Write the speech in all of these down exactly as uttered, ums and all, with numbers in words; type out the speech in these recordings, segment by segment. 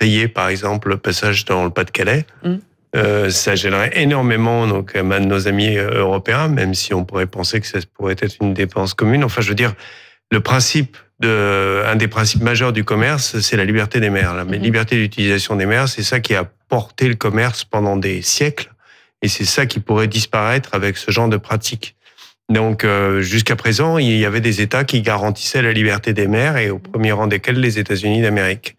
payer, par exemple, le passage dans le Pas-de-Calais. Mmh. Euh, ça gênerait énormément donc, nos amis européens, même si on pourrait penser que ça pourrait être une dépense commune. Enfin, je veux dire, le principe de, un des principes majeurs du commerce, c'est la liberté des mers. La mmh. liberté d'utilisation des mers, c'est ça qui a porté le commerce pendant des siècles. Et c'est ça qui pourrait disparaître avec ce genre de pratique. Donc, euh, jusqu'à présent, il y avait des États qui garantissaient la liberté des mers, et au premier rang desquels les États-Unis d'Amérique.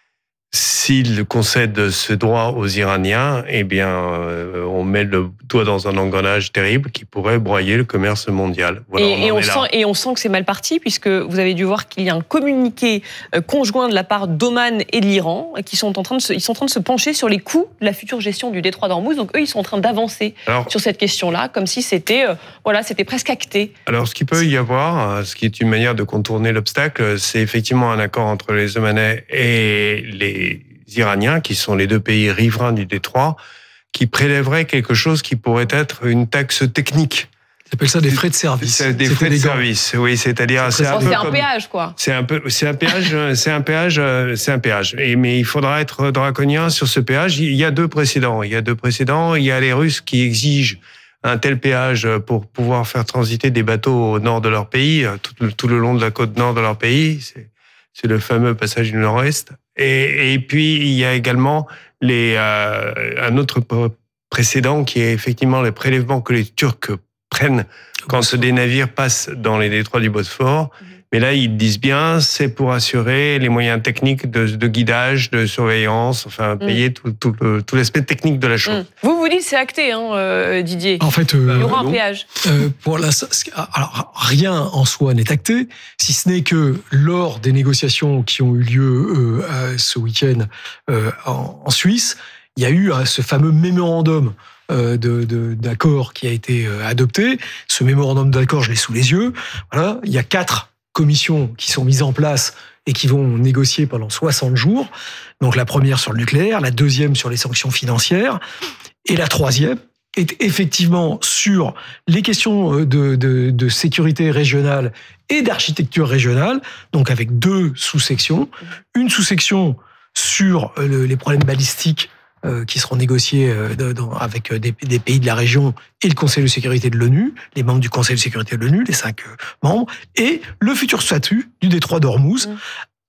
S'ils concèdent ce droit aux Iraniens, eh bien, euh, on met le doigt dans un engrenage terrible qui pourrait broyer le commerce mondial. Voilà, et, on et, on sent, et on sent que c'est mal parti, puisque vous avez dû voir qu'il y a un communiqué conjoint de la part d'Oman et de l'Iran, qui sont en train de se, ils sont en train de se pencher sur les coûts de la future gestion du détroit d'Ormuz. Donc eux, ils sont en train d'avancer alors, sur cette question-là, comme si c'était, euh, voilà, c'était presque acté. Alors, ce qu'il peut y avoir, ce qui est une manière de contourner l'obstacle, c'est effectivement un accord entre les Omanais et les Iraniens, qui sont les deux pays riverains du détroit, qui prélèveraient quelque chose qui pourrait être une taxe technique. Ils appellent ça des frais de service. C'est des c'est frais élégant. de service, oui, c'est-à-dire c'est, c'est un, peu c'est un comme, péage, quoi. C'est un peu, c'est un péage, c'est un péage, c'est un péage. Et mais il faudra être draconien sur ce péage. Il y a deux précédents. Il y a deux précédents. Il y a les Russes qui exigent un tel péage pour pouvoir faire transiter des bateaux au nord de leur pays, tout, tout le long de la côte nord de leur pays. C'est, c'est le fameux passage du Nord-Est. Et, et puis, il y a également les, euh, un autre précédent qui est effectivement les prélèvements que les Turcs prennent quand des navires passent dans les détroits du Bosphore. Mais là, ils disent bien, c'est pour assurer les moyens techniques de, de guidage, de surveillance, enfin, payer mm. tout, tout, le, tout l'aspect technique de la chose. Mm. Vous vous dites c'est acté, hein, euh, Didier. En fait, euh, il y aura un péage. Euh, pour la, alors, rien en soi n'est acté, si ce n'est que lors des négociations qui ont eu lieu euh, ce week-end euh, en, en Suisse, il y a eu euh, ce fameux mémorandum De, de, d'accord qui a été adopté. Ce mémorandum d'accord, je l'ai sous les yeux. Voilà, il y a quatre commissions qui sont mises en place et qui vont négocier pendant soixante jours. Donc la première sur le nucléaire, la deuxième sur les sanctions financières, et la troisième est effectivement sur les questions de, de, de sécurité régionale et d'architecture régionale, donc avec deux sous-sections. Une sous-section sur le, les problèmes balistiques Euh, qui seront négociés euh, dans, avec des, des pays de la région et le Conseil de sécurité de l'ONU, les membres du Conseil de sécurité de l'ONU, les cinq euh, membres, et le futur statut du détroit d'Ormuz, mmh.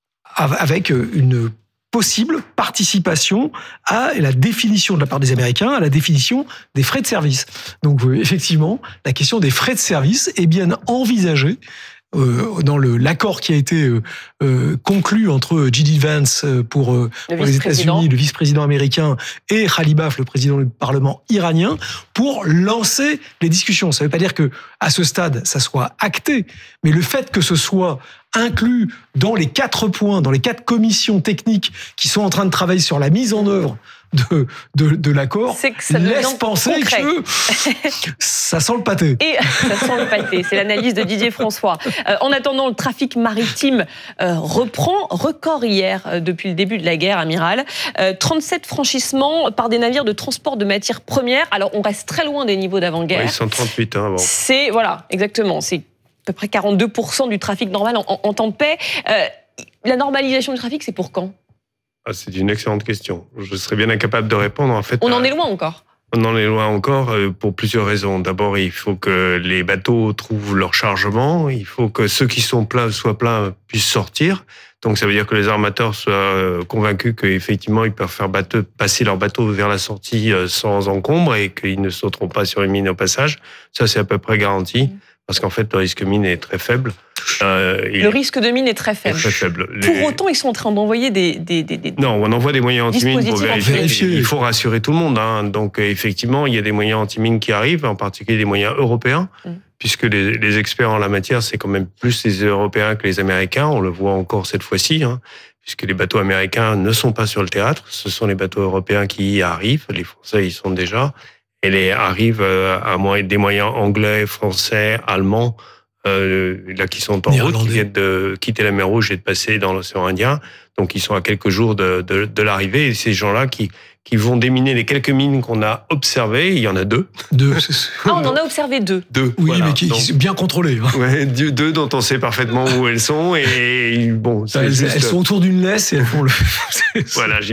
avec une possible participation à la définition de la part des Américains, à la définition des frais de service. Donc euh, effectivement, la question des frais de service est bien envisagée Euh, dans le, l'accord qui a été euh, euh, conclu entre J D Vance pour, euh, le pour les États-Unis, le vice-président américain, et Khalibaf, le président du Parlement iranien, pour lancer les discussions. Ça ne veut pas dire que à ce stade, ça soit acté, mais le fait que ce soit inclus dans les quatre points, dans les quatre commissions techniques qui sont en train de travailler sur la mise en œuvre de, de, de l'accord, c'est que ça laisse penser concret. que ça sent le pâté. Et ça sent le pâté, c'est l'analyse de Didier François. Euh, en attendant, le trafic maritime euh, reprend, record hier euh, depuis le début de la guerre, amiral. Euh, trente-sept franchissements par des navires de transport de matières premières. Alors, on reste très loin des niveaux d'avant-guerre. Ouais, ils sont trente-huit, hein, avant. C'est, voilà, exactement, c'est à peu près quarante-deux pour cent du trafic normal en, en, en temps de paix. Euh, la normalisation du trafic, c'est pour quand ? Ah, c'est une excellente question. Je serais bien incapable de répondre. En fait, on en est loin encore. On en est loin encore pour plusieurs raisons. D'abord, il faut que les bateaux trouvent leur chargement. Il faut que ceux qui sont pleins soient pleins puissent sortir. Donc, ça veut dire que les armateurs soient convaincus qu'effectivement, ils peuvent faire bateau, passer leur bateau vers la sortie sans encombre et qu'ils ne sauteront pas sur une mine au passage. Ça, c'est à peu près garanti. Parce qu'en fait, le risque mine est très faible. Euh, le risque de mine est très faible. Est très faible. Pour Les... autant, ils sont en train d'envoyer des... des, des, des non, on envoie des moyens anti-mine pour vérifier. vérifier. Il faut rassurer tout le monde. Hein. Donc, effectivement, il y a des moyens anti-mine qui arrivent, en particulier des moyens européens, mm. puisque les, les experts en la matière, c'est quand même plus les Européens que les Américains. On le voit encore cette fois-ci, hein, puisque les bateaux américains ne sont pas sur le théâtre. Ce sont les bateaux européens qui y arrivent. Les Français y sont déjà. Et les arrivent à des moyens anglais, français, allemands, Euh, là qui sont en route, qui viennent de quitter la mer Rouge et de passer dans l'océan Indien. Donc ils sont à quelques jours de, de, de l'arrivée. Et ces gens-là qui, qui vont déminer les quelques mines qu'on a observées, il y en a deux. Deux. Ah, on en a observé deux. Deux. Oui, voilà. mais qui, qui sont bien contrôlées. Hein. Ouais, deux dont on sait parfemment où elles sont. Et bon, elles, juste... elles sont autour d'une laisse et elles font le. Voilà.